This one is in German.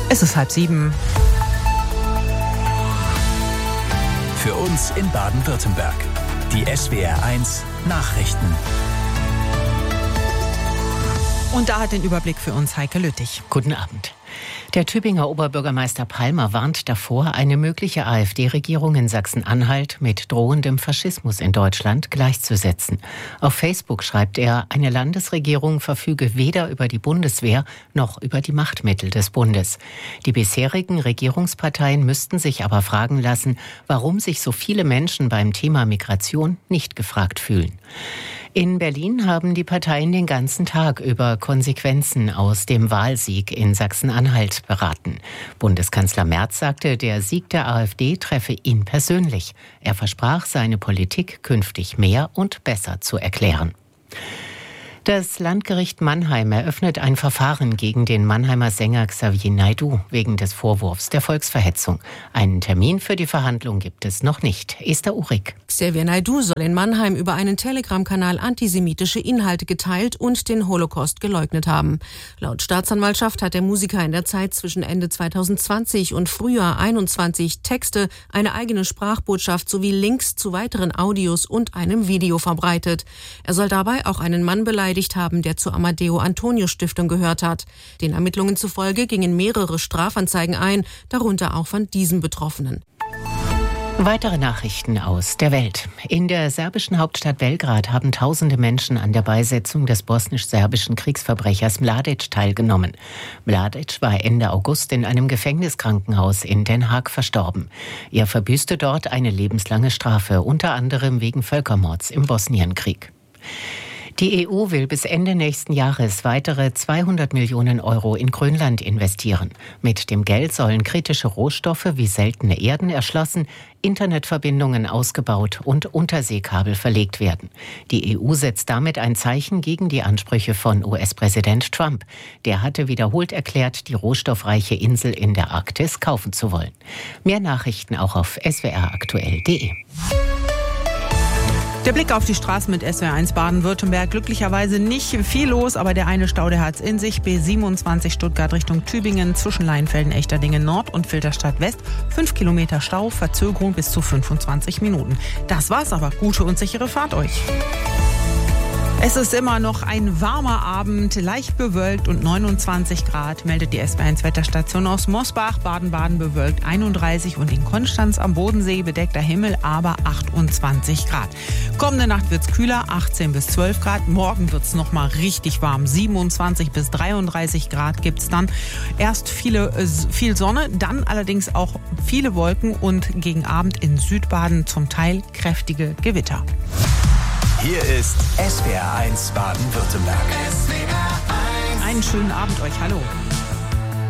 Es ist 6:30. Für uns in Baden-Württemberg. Die SWR1 Nachrichten. Und da hat den Überblick für uns Heike Lüttich. Guten Abend. Der Tübinger Oberbürgermeister Palmer warnt davor, eine mögliche AfD-Regierung in Sachsen-Anhalt mit drohendem Faschismus in Deutschland gleichzusetzen. Auf Facebook schreibt er, eine Landesregierung verfüge weder über die Bundeswehr noch über die Machtmittel des Bundes. Die bisherigen Regierungsparteien müssten sich aber fragen lassen, warum sich so viele Menschen beim Thema Migration nicht gefragt fühlen. In Berlin haben die Parteien den ganzen Tag über Konsequenzen aus dem Wahlsieg in Sachsen-Anhalt beraten. Bundeskanzler Merz sagte, der Sieg der AfD treffe ihn persönlich. Er versprach, seine Politik künftig mehr und besser zu erklären. Das Landgericht Mannheim eröffnet ein Verfahren gegen den Mannheimer Sänger Xavier Naidoo wegen des Vorwurfs der Volksverhetzung. Einen Termin für die Verhandlung gibt es noch nicht. Esther Uhrig. Xavier Naidoo soll in Mannheim über einen Telegram-Kanal antisemitische Inhalte geteilt und den Holocaust geleugnet haben. Laut Staatsanwaltschaft hat der Musiker in der Zeit zwischen Ende 2020 und Frühjahr 2021 Texte, eine eigene Sprachbotschaft sowie Links zu weiteren Audios und einem Video verbreitet. Er soll dabei auch einen Mann beleidigt haben, der zur Amadeo-Antonio-Stiftung gehört hat. Den Ermittlungen zufolge gingen mehrere Strafanzeigen ein, darunter auch von diesem Betroffenen. Weitere Nachrichten aus der Welt. In der serbischen Hauptstadt Belgrad haben tausende Menschen an der Beisetzung des bosnisch-serbischen Kriegsverbrechers Mladic teilgenommen. Mladic war Ende August in einem Gefängniskrankenhaus in Den Haag verstorben. Er verbüßte dort eine lebenslange Strafe, unter anderem wegen Völkermords im Bosnienkrieg. Die EU will bis Ende nächsten Jahres weitere 200 Millionen Euro in Grönland investieren. Mit dem Geld sollen kritische Rohstoffe wie seltene Erden erschlossen, Internetverbindungen ausgebaut und Unterseekabel verlegt werden. Die EU setzt damit ein Zeichen gegen die Ansprüche von US-Präsident Trump. Der hatte wiederholt erklärt, die rohstoffreiche Insel in der Arktis kaufen zu wollen. Mehr Nachrichten auch auf swraktuell.de. Der Blick auf die Straßen mit SWR1 Baden-Württemberg. Glücklicherweise nicht viel los, aber der eine Stau, der hat's in sich. B27 Stuttgart Richtung Tübingen zwischen Leinfelden, Echterdingen Nord und Filderstadt West. 5 Kilometer Stau, Verzögerung bis zu 25 Minuten. Das war's aber. Gute und sichere Fahrt euch. Es ist immer noch ein warmer Abend, leicht bewölkt und 29 Grad, meldet die SWR1 Wetterstation aus Mosbach. Baden-Baden bewölkt 31 und in Konstanz am Bodensee bedeckter Himmel, aber 28 Grad. Kommende Nacht wird's kühler, 18 bis 12 Grad. Morgen wird's noch mal richtig warm, 27 bis 33 Grad gibt's dann. Erst viel Sonne, dann allerdings auch viele Wolken und gegen Abend in Südbaden zum Teil kräftige Gewitter. Hier ist SWR1 Baden-Württemberg. Einen schönen Abend euch, hallo.